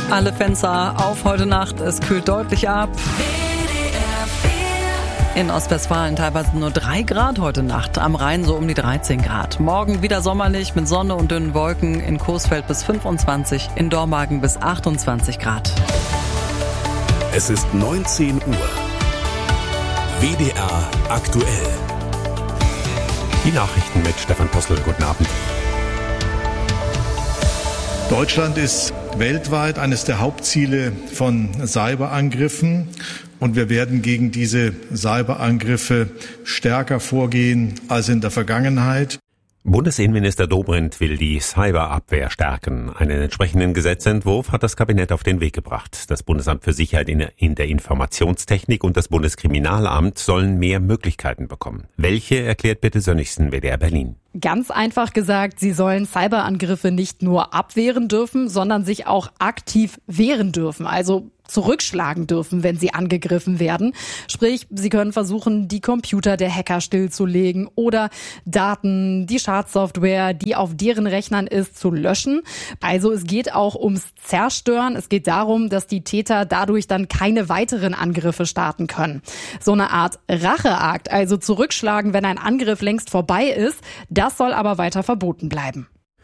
Alle Fenster auf heute Nacht, es kühlt deutlich ab. In Ostwestfalen teilweise nur 3 Grad heute Nacht, am Rhein so um die 13 Grad. Morgen wieder sommerlich mit Sonne und dünnen Wolken, in Coesfeld bis 25, in Dormagen bis 28 Grad. Es ist 19 Uhr. WDR aktuell. Die Nachrichten mit Stefan Postel. Guten Abend. Deutschland ist weltweit eines der Hauptziele von Cyberangriffen. Und wir werden gegen diese Cyberangriffe stärker vorgehen als in der Vergangenheit. Bundesinnenminister Dobrindt will die Cyberabwehr stärken. Einen entsprechenden Gesetzentwurf hat das Kabinett auf den Weg gebracht. Das Bundesamt für Sicherheit in der Informationstechnik und das Bundeskriminalamt sollen mehr Möglichkeiten bekommen. Welche, erklärt Birte Sönnigsen, WDR Berlin. Ganz einfach gesagt, sie sollen Cyberangriffe nicht nur abwehren dürfen, sondern sich auch aktiv wehren dürfen. Also zurückschlagen dürfen, wenn sie angegriffen werden. Sprich, sie können versuchen, die Computer der Hacker stillzulegen oder Daten, die Schadsoftware, die auf deren Rechnern ist, zu löschen. Also es geht auch ums Zerstören. Es geht darum, dass die Täter dadurch dann keine weiteren Angriffe starten können. So eine Art Racheakt, also zurückschlagen, wenn ein Angriff längst vorbei ist, das soll aber weiter verboten bleiben.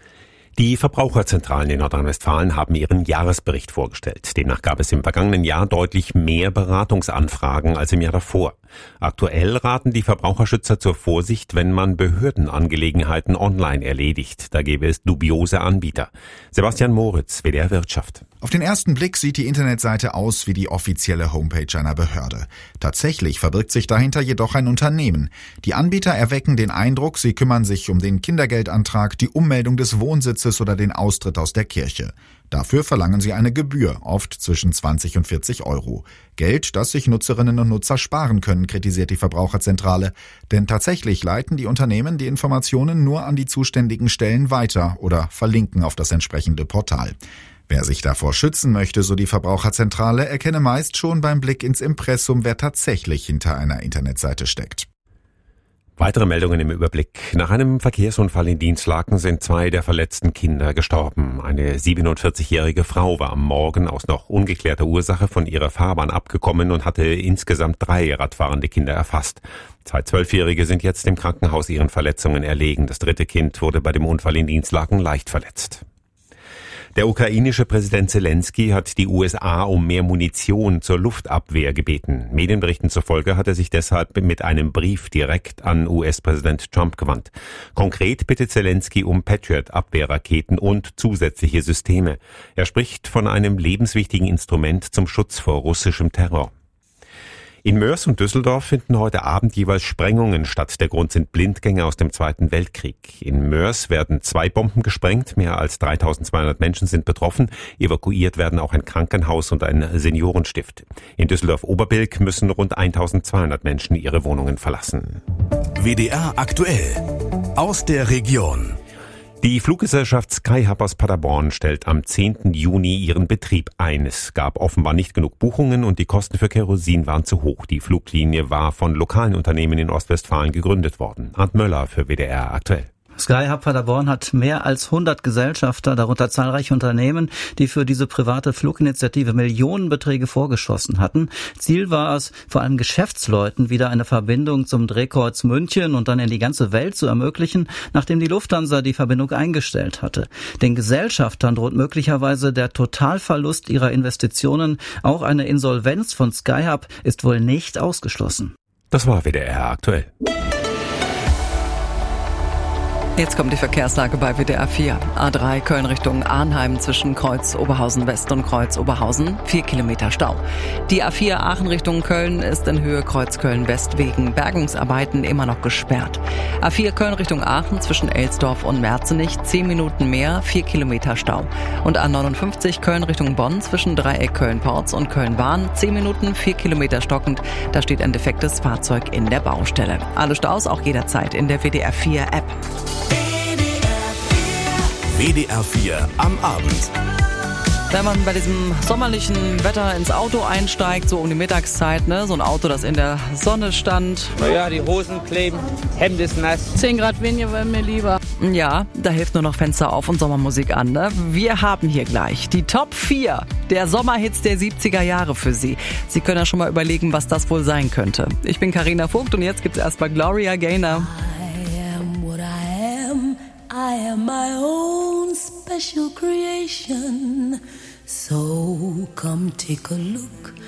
Die Verbraucherzentralen in Nordrhein-Westfalen haben ihren Jahresbericht vorgestellt. Demnach gab es im vergangenen Jahr deutlich mehr Beratungsanfragen als im Jahr davor. Aktuell raten die Verbraucherschützer zur Vorsicht, wenn man Behördenangelegenheiten online erledigt. Da gäbe es dubiose Anbieter. Sebastian Moritz, WDR Wirtschaft. Auf den ersten Blick sieht die Internetseite aus wie die offizielle Homepage einer Behörde. Tatsächlich verbirgt sich dahinter jedoch ein Unternehmen. Die Anbieter erwecken den Eindruck, sie kümmern sich um den Kindergeldantrag, die Ummeldung des Wohnsitzes oder den Austritt aus der Kirche. Dafür verlangen sie eine Gebühr, oft zwischen 20 und 40 Euro. Geld, das sich Nutzerinnen und Nutzer sparen können, kritisiert die Verbraucherzentrale. Denn tatsächlich leiten die Unternehmen die Informationen nur an die zuständigen Stellen weiter oder verlinken auf das entsprechende Portal. Wer sich davor schützen möchte, so die Verbraucherzentrale, erkenne meist schon beim Blick ins Impressum, wer tatsächlich hinter einer Internetseite steckt. Weitere Meldungen im Überblick. Nach einem Verkehrsunfall in Dinslaken sind 2 der verletzten Kinder gestorben. Eine 47-jährige Frau war am Morgen aus noch ungeklärter Ursache von ihrer Fahrbahn abgekommen und hatte insgesamt 3 radfahrende Kinder erfasst. 2 12-Jährige sind jetzt im Krankenhaus ihren Verletzungen erlegen. Das 3. Kind wurde bei dem Unfall in Dinslaken leicht verletzt. Der ukrainische Präsident Zelensky hat die USA um mehr Munition zur Luftabwehr gebeten. Medienberichten zufolge hat er sich deshalb mit einem Brief direkt an US-Präsident Trump gewandt. Konkret bittet Zelensky um Patriot-Abwehrraketen und zusätzliche Systeme. Er spricht von einem lebenswichtigen Instrument zum Schutz vor russischem Terror. In Moers und Düsseldorf finden heute Abend jeweils Sprengungen statt. Der Grund sind Blindgänge aus dem Zweiten Weltkrieg. In Moers werden 2 Bomben gesprengt. Mehr als 3200 Menschen sind betroffen. Evakuiert werden auch ein Krankenhaus und ein Seniorenstift. In Düsseldorf-Oberbilk müssen rund 1200 Menschen ihre Wohnungen verlassen. WDR aktuell. Aus der Region. Die Fluggesellschaft Skyhub aus Paderborn stellt am 10. Juni ihren Betrieb ein. Es gab offenbar nicht genug Buchungen und die Kosten für Kerosin waren zu hoch. Die Fluglinie war von lokalen Unternehmen in Ostwestfalen gegründet worden. Arndt Möller für WDR aktuell. Skyhub Paderborn hat mehr als 100 Gesellschafter, darunter zahlreiche Unternehmen, die für diese private Fluginitiative Millionenbeträge vorgeschossen hatten. Ziel war es, vor allem Geschäftsleuten wieder eine Verbindung zum Drehkreuz München und dann in die ganze Welt zu ermöglichen, nachdem die Lufthansa die Verbindung eingestellt hatte. Den Gesellschaftern droht möglicherweise der Totalverlust ihrer Investitionen. Auch eine Insolvenz von Skyhub ist wohl nicht ausgeschlossen. Das war WDR aktuell. Jetzt kommt die Verkehrslage bei WDR 4. A3 Köln Richtung Arnheim zwischen Kreuz Oberhausen West und Kreuz Oberhausen. 4 Kilometer Stau. Die A4 Aachen Richtung Köln ist in Höhe Kreuz Köln West wegen Bergungsarbeiten immer noch gesperrt. A4 Köln Richtung Aachen zwischen Elsdorf und Merzenich 10 Minuten mehr, 4 Kilometer Stau. Und A59 Köln Richtung Bonn zwischen Dreieck Köln-Porz und Köln-Bahn 10 Minuten, 4 Kilometer stockend. Da steht ein defektes Fahrzeug in der Baustelle. Alle Staus auch jederzeit in der WDR 4 App. WDR 4 am Abend. Wenn man bei diesem sommerlichen Wetter ins Auto einsteigt, so um die Mittagszeit, ne, so ein Auto, das in der Sonne stand. Naja, die Hosen kleben, Hemd ist nass. 10 Grad weniger wäre mir lieber. Ja, da hilft nur noch Fenster auf und Sommermusik an, ne? Wir haben hier gleich die Top 4 der Sommerhits der 70er Jahre für Sie. Sie können ja schon mal überlegen, was das wohl sein könnte. Ich bin Carina Vogt und jetzt gibt's erstmal Gloria Gaynor. I am what I am. I am my own special creation. So come take a look.